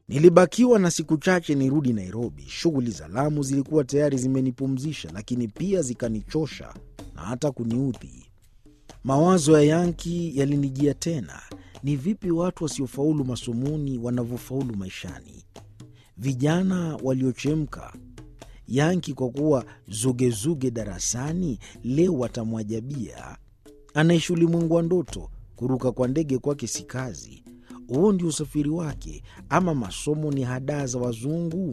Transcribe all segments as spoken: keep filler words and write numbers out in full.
Nilibakiwa na siku chache nirudi Nairobi. Shughuli za Lamu zilikuwa tayari zimenipumzisha, lakini pia zikanichosha na hata kuniudhi. Mawazo ya Yanki yalinijia tena. Ni vipi watu wasiofaulu masomoni wanavyofaulu maishani? Vijana waliochemka. Yanki kwa kuwa zugezuge darasani, leo watamwajabia. Anaishi ulimwengu wa ndoto, kuruka kwa ndege kwake si kazi. Huo ndio usafiri wake, ama masomo ni hadaa za wazungu?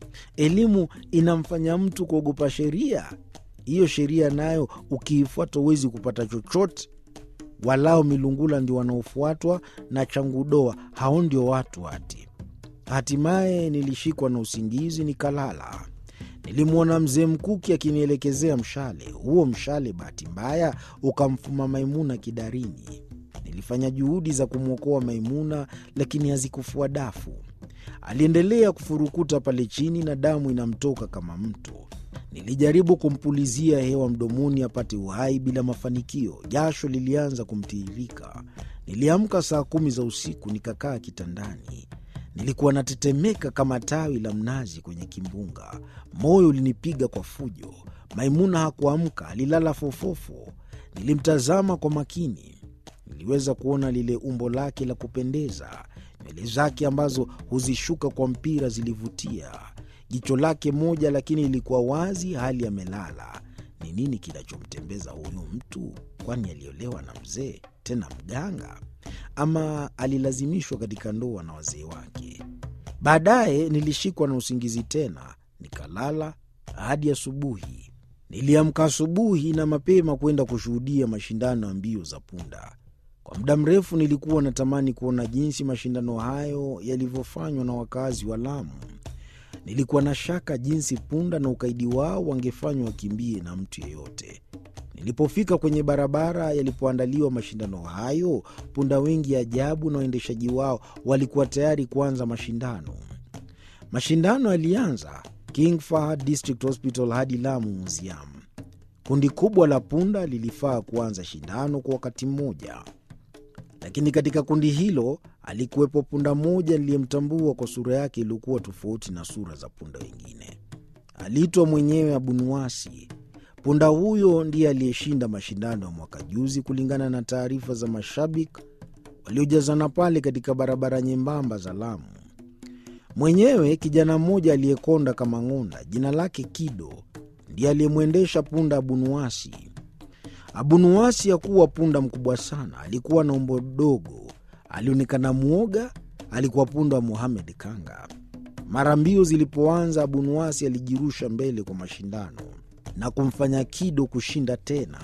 Elimu inamfanya mtu kuogopa sheria. Hiyo sheria nayo ukiifuata huwezi kupata chochote. Walao milungula ndio wanaofuatwa na changudoa, hao ndio watu hati. Hatimaye nilishikwa na usingizi nikalala. Nilimwona mzee Mkuki akinielekezea mshale. Huo mshale bahati mbaya ukamfuma Maimuna kidarini. Nilifanya juhudi za kumwokoa Maimuna, lakini hazikufua dafu. Aliendelea kufurukuta pale chini na damu inamtoka kama mto. Nilijaribu kumpulizia hewa mdomoni apate uhai bila mafanikio. Jasho lilianza kumtiririka. Niliamka saa kumi za usiku nikakaa kitandani. Nilikuwa natetemeka kama tawi la mnazi kwenye kimbunga. Moyo ulinipiga kwa fujo. Maimuna hakuamka, alilala fofofo. Nilimtazama kwa makini. Niliweza kuona lile umbo lake la kupendeza. Nywele zake ambazo huzishuka kwa mpira zilivutia. Jicho lake moja lakini ilikuwa wazi, hali amelala. Ni nini kinachomtembeza huyu mtu? Kwani aliolewa na mzee, tena mganga? Ama alilazimishwa katika ndoa na wazee wake? Baadaye nilishikwa na usingizi tena, nikalala hadi asubuhi. Niliamka asubuhi na mapema kwenda kushuhudia mashindano ya mbio za punda. Kwa muda mrefu nilikuwa natamani kuona jinsi mashindano hayo yalivyofanywa na wakazi wa Lamu. Nilikuwa na shaka jinsi punda na ukaidi wao wangefanywa wakimbie na mtu yeyote. Nilipofika kwenye barabara yalipoandaliwa mashindano hayo, punda wengi ajabu na waendeshaji wao walikuwa tayari kuanza mashindano. Mashindano yalianza King Fahd District Hospital hadi Lamu Museum. Kundi kubwa la punda lilifaa kuanza shindano kwa wakati mmoja. Lakini katika kundi hilo alikuwepo punda mmoja niliyemtambua kwa sura yake iliyokuwa tofauti na sura za punda wengine. Aliitwa mwenyewe Abunuwasi. Punda huyo ndiye aliyeshinda mashindano ya mwaka juzi kulingana na taarifa za mashabiki waliojazana pale katika barabara nyembamba za Lamu. Mwenyewe kijana mmoja aliyekonda kama ng'onda, jina lake Kido, ndiye aliyemwendesha punda Abunuwasi. Abunuwasi hakuwa punda mkubwa sana, alikuwa na umbo dogo, alionekana muoga, alikuwa punda wa Mohamed Kanga. Mara mbio zilipoanza, Abunuwasi alijirusha mbele kwa mashindano na kumfanya Kido kushinda tena.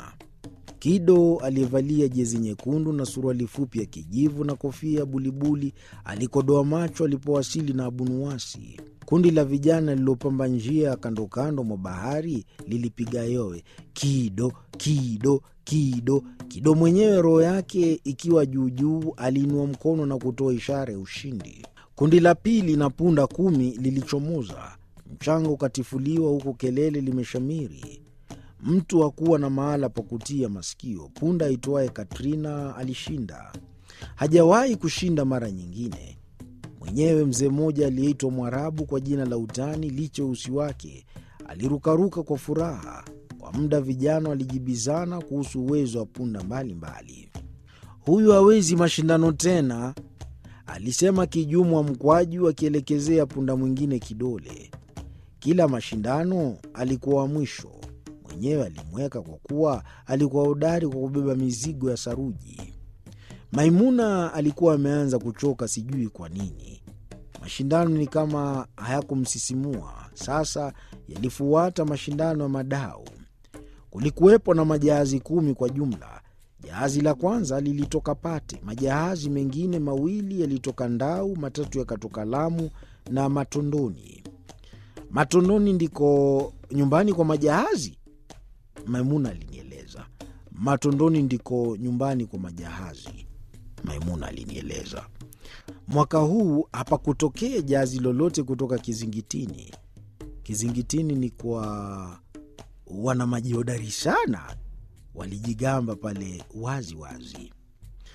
Kido aliyevalia jezi nyekundu na suruali fupi ya kijivu na kofia ya bulibuli alikodoa macho alipowasili na Abunuwasi. Kundi la vijana lililopamba njia kando kando mwa bahari lilipiga yowe, Kido, Kido, Kido. Kido mwenyewe roho yake ikiwa juu juu aliinua mkono na kutoa ishara ya ushindi. Kundi la pili na punda kumi lilichomoza. Mchanga ukatifuliwa huku kelele limeshamiri. Mtu hakuwa na mahala pa kutia masikio. Punda aitwaye Katrina alishinda. Hajawahi kushinda mara nyingine. Mwenyewe mzee mmoja aliyeitwa Mwarabu kwa jina la utani licho usi wake alirukaruka kwa furaha. Kwa muda vijana walijibizana kuhusu uwezo wa punda mbalimbali. Huyu hawezi mashindano tena, alisema Kijumwa Mkwaju akielekezea punda mwingine kidole. Kila mashindano alikuwa wa mwisho. Mwenyewe alimweka kwa kuwa alikuwa hodari kwa kubeba mizigo ya saruji. Maimuna alikuwa ameanza kuchoka, sijui kwa nini. Mashindano ni kama hayakumsisimua. Sasa yalifuata mashindano ya madau. Kulikuwepo na majahazi kumi kwa jumla. Jahazi la kwanza lilitoka Pate, majahazi mengine mawili yalitoka Ndau, matatu yakatoka Lamu na Matondoni. Matondoni ndiko nyumbani kwa majahazi? Maimuna alinieleza. Matondoni ndiko nyumbani kwa majahazi, Maimuna alinieleza. Mwaka huu hapakutokea jahazi lolote kutoka Kizingitini. Kizingitini ni kwa wana maji hodari sana, walijigamba pale wazi wazi.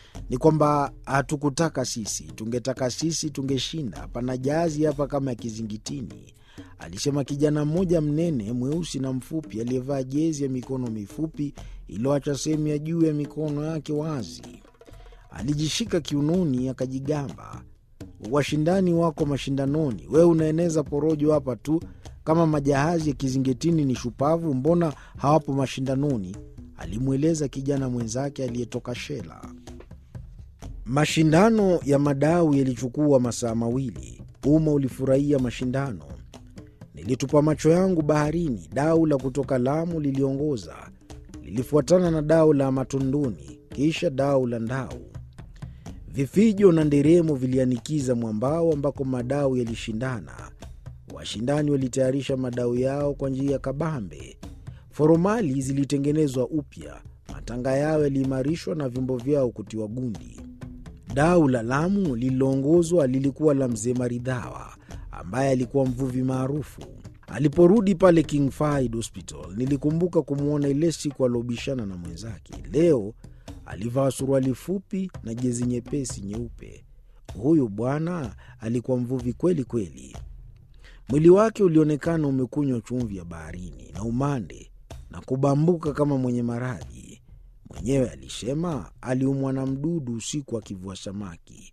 Ni kwamba hatukutaka sisi, tungetaka sisi tungeshinda. Hapana jahazi hapa kama ya kizingitini, alisema kijana mmoja mnene, mweusi na mfupi aliyevaa jezi ya mikono mifupi iliyoacha sehemu ya juu ya mikono yake wazi. Alijishika kiunoni akajigamba, washindani wako mashindanoni, wewe unaeneza porojo hapa tu. Kama majahazi ya kizingitini ni shupavu, mbona hawapo mashindanoni? Alimweleza kijana mwenzake aliyetoka Shela. Mashindano ya madau yalichukua masaa mawili. Umma ulifurahia mashindano. Nilitupa macho yangu baharini. Dau la kutoka Lamu liliongoza, lilifuatana na dau la Matunduni, kisha dau la Ndau. Vifijo na nderemo vilianikiza mwambao ambako madau yalishindana. Washindani walitayarisha madau yao kwa njia ya kabambe. Foromali zilitengenezwa upya, matanga yao yaliimarishwa na vyombo vyao kutiwa gundi. Dau la Lamu lililoongozwa lilikuwa la Mzee Maridhawa, ambaye alikuwa mvuvi maarufu. Aliporudi pale King Fahd Hospital, nilikumbuka kumwona ile siku alobishana na mwenzake. Leo alivaa suruali fupi na jezi nyepesi nyeupe. Huyu bwana alikuwa mvuvi kweli kweli. Mwili wake ulionekana umekunywa chumvi ya baharini na umande na kubambuka kama mwenye maradhi. Mwenyewe alisema aliumwa na mdudu usiku akivua samaki.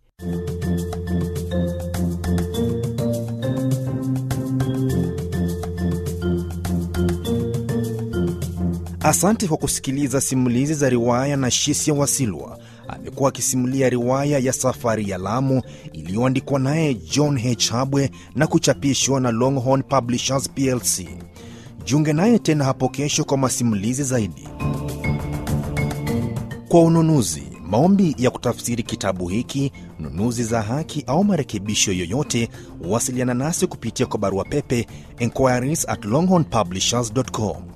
Asante kwa kusikiliza simulizi za riwaya na Shisia Wasilwa. Amekuwa akisimulia riwaya ya Safari ya Lamu iliyoandikwa naye John H. Habwe na kuchapishwa na Longhorn Publishers P L C. Jiunge naye tena hapo kesho kwa masimulizi zaidi. Kwa ununuzi, maombi ya kutafsiri kitabu hiki, nunuzi za haki au marekebisho yoyote, wasiliana nasi kupitia kwa barua pepe inquiries at longhorn publishers dot com.